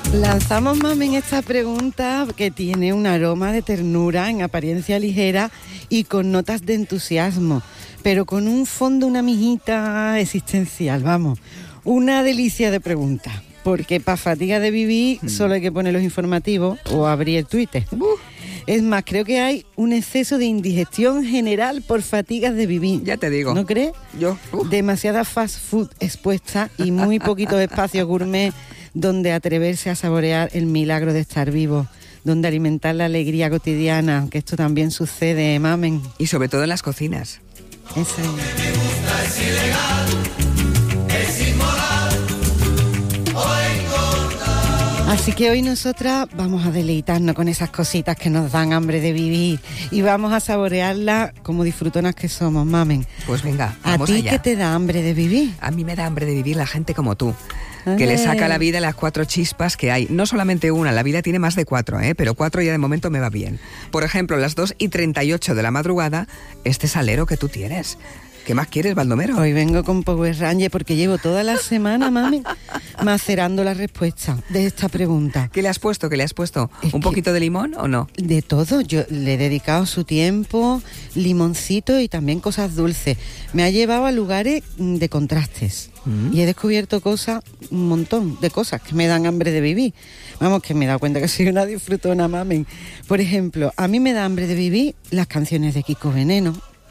Lanzamos, mamen, esta pregunta que tiene un aroma de ternura en apariencia ligera y con notas de entusiasmo, pero con un fondo, una mijita existencial, vamos. Una delicia de pregunta, porque para fatiga de vivir solo hay que poner los informativos o abrir el Twitter. Es más, creo que hay un exceso de indigestión general por fatigas de vivir. Ya te digo. ¿No crees? Yo. Demasiada fast food expuesta y muy poquito espacio gourmet donde atreverse a saborear el milagro de estar vivo, donde alimentar la alegría cotidiana, que esto también sucede, mamen. Y sobre todo en las cocinas. Esa es. Me gusta, es ilegal, es inmoral, o engordar. Así que hoy nosotras vamos a deleitarnos con esas cositas que nos dan hambre de vivir y vamos a saborearlas como disfrutonas que somos, mamen. Pues venga, ¿A vamos ti allá. qué te da hambre de vivir? A mí me da hambre de vivir la gente como tú, que le saca a la vida las 4 chispas que hay. No solamente una, la vida tiene más de 4, pero 4 ya de momento me va bien. Por ejemplo, las 2:38 de la madrugada, este salero que tú tienes. ¿Qué más quieres, Baldomero? Hoy vengo con Power Ranger porque llevo toda la semana, mami, macerando la respuesta de esta pregunta. ¿Qué le has puesto? ¿Qué le has puesto? Es ¿Un que- poquito de limón o no? De todo, yo le he dedicado su tiempo, limoncito y también cosas dulces. Me ha llevado a lugares de contrastes y he descubierto cosas, un montón de cosas que me dan hambre de vivir. Vamos, que me he dado cuenta que soy una disfrutona, mamen. Por ejemplo, a mí me da hambre de vivir las canciones de Kiko Veneno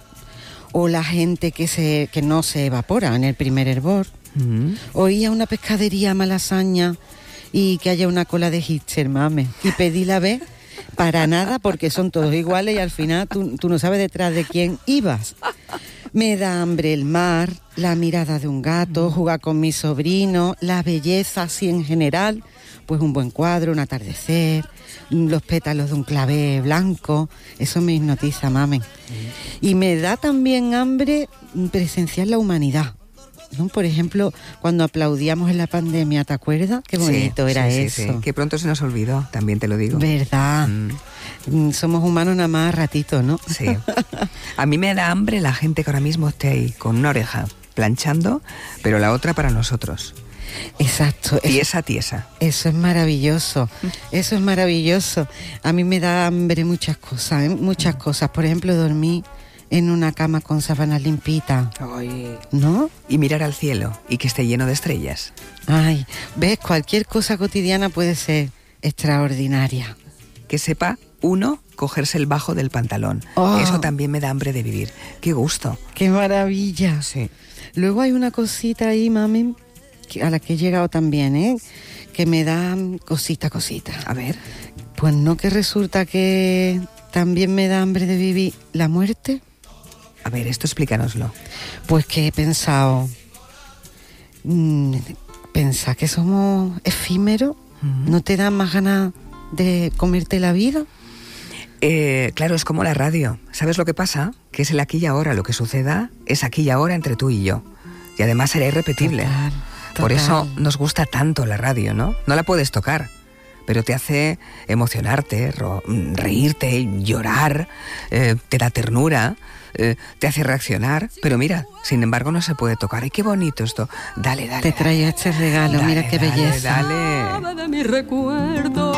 o la gente que no se evapora en el primer hervor. O ir a una pescadería a Malasaña y que haya una cola de hipster, mamen, y pedí la vez para nada porque son todos iguales y al final tú no sabes detrás de quién ibas. Me da hambre el mar, la mirada de un gato, jugar con mi sobrino, la belleza así en general, pues un buen cuadro, un atardecer, los pétalos de un clavé blanco, eso me hipnotiza, mamen. Y me da también hambre presenciar la humanidad, ¿no? Por ejemplo, cuando aplaudíamos en la pandemia, ¿te acuerdas? Qué bonito era eso. Sí. Que pronto se nos olvidó, también te lo digo. ¿Verdad? Somos humanos nada más ratito, ¿no? Sí. A mí me da hambre la gente que ahora mismo esté ahí, con una oreja planchando, pero la otra para nosotros. Exacto. Tiesa. Eso es maravilloso. Eso es maravilloso. A mí me da hambre muchas cosas, ¿eh? Muchas cosas. Por ejemplo, dormir en una cama con sábanas limpitas, Ay. ¿no? Y mirar al cielo y que esté lleno de estrellas. Ay, ves, cualquier cosa cotidiana puede ser extraordinaria. Que sepa uno cogerse el bajo del pantalón. Oh. Eso también me da hambre de vivir. ¡Qué gusto! ¡Qué maravilla! Sí. Luego hay una cosita ahí, mami, a la que he llegado también, ¿eh? Que me da cosita. A ver. Pues no, que resulta que también me da hambre de vivir la muerte. A ver, esto explícanoslo. Pues que he pensado, pensar que somos efímeros, ¿no te da más ganas de comerte la vida? Claro, es como la radio. ¿Sabes lo que pasa? Que es el aquí y ahora. Lo que suceda es aquí y ahora entre tú y yo. Y además será irrepetible. Total. Por eso nos gusta tanto la radio, ¿no? No la puedes tocar, pero te hace emocionarte, reírte, llorar, te da ternura, te hace reaccionar. Pero mira, sin embargo no se puede tocar. ¡Ay, qué bonito esto! Dale. Te traigo este regalo, mira qué belleza. Dale. De mi recuerdo,